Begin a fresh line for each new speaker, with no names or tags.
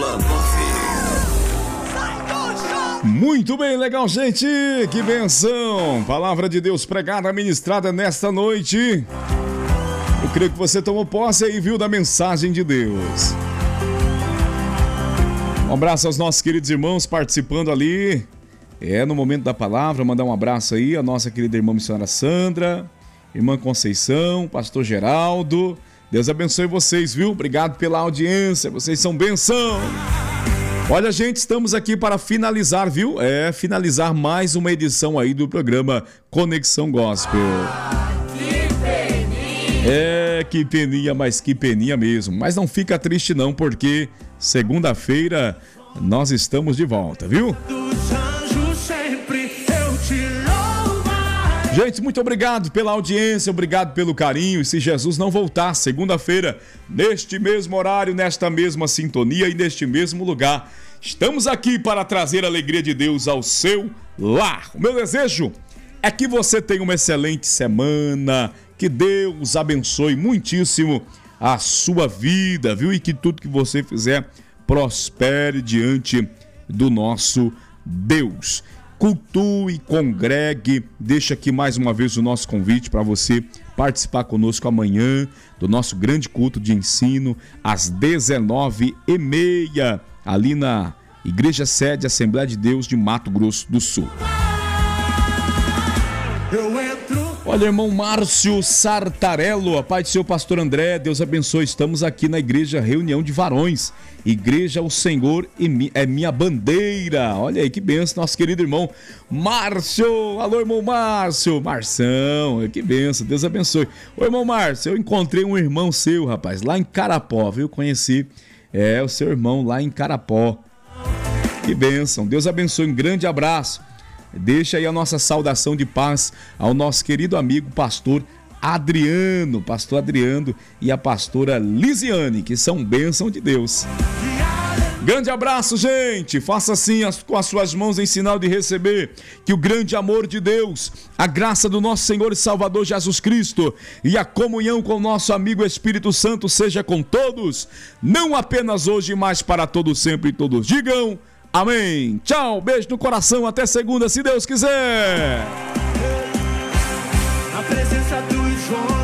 Muito bem, legal, gente. Que benção. Palavra de Deus pregada, ministrada nesta noite. Eu creio que você tomou posse aí, viu, da mensagem de Deus. Um abraço aos nossos queridos irmãos participando ali. No momento da palavra, mandar um abraço aí à nossa querida irmã missionária Sandra, irmã Conceição, pastor Geraldo. Deus abençoe vocês, viu? Obrigado pela audiência, vocês são benção. Olha, gente, estamos aqui para finalizar, viu? Finalizar mais uma edição aí do programa Conexão Gospel. Que peninha, mas que peninha mesmo. Mas não fica triste não, porque segunda-feira nós estamos de volta, viu? Gente, muito obrigado pela audiência, obrigado pelo carinho. E se Jesus não voltar, segunda-feira, neste mesmo horário, nesta mesma sintonia e neste mesmo lugar, estamos aqui para trazer a alegria de Deus ao seu lar. O meu desejo é que você tenha uma excelente semana, que Deus abençoe muitíssimo a sua vida, viu? E que tudo que você fizer prospere diante do nosso Deus. Cultue, congregue, deixa aqui mais uma vez o nosso convite para você participar conosco amanhã do nosso grande culto de ensino às 19h30, ali na Igreja Sede Assembleia de Deus de Mato Grosso do Sul. Olha, irmão Márcio Sartarello, a paz do seu pastor André, Deus abençoe. Estamos aqui na igreja Reunião de Varões, Igreja O Senhor é minha bandeira. Olha aí que benção, nosso querido irmão Márcio. Alô, irmão Márcio. Marção, que benção, Deus abençoe. Ô, irmão Márcio, eu encontrei um irmão seu, rapaz, lá em Carapó, viu? Conheci o seu irmão lá em Carapó. Que benção, Deus abençoe, um grande abraço. Deixa aí a nossa saudação de paz ao nosso querido amigo pastor Adriano e a pastora Lisiane, que são bênção de Deus. Grande abraço, gente. Faça assim com as suas mãos em sinal de receber. Que o grande amor de Deus, a graça do nosso Senhor e Salvador Jesus Cristo e a comunhão com o nosso amigo Espírito Santo seja com todos, não apenas hoje, mas para todos sempre. E todos digam amém. Tchau, beijo no coração, até segunda, se Deus quiser. A presença do João.